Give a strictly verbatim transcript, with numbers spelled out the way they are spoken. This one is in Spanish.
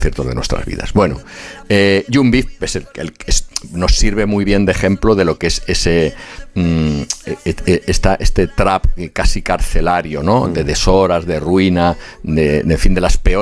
ciertos de nuestras vidas. Bueno, eh, Young Beef es el, el, es, nos sirve muy bien de ejemplo de lo que es ese mm, esta, este trap casi carcelario, ¿no? De deshoras, de ruina, de, de fin de las peores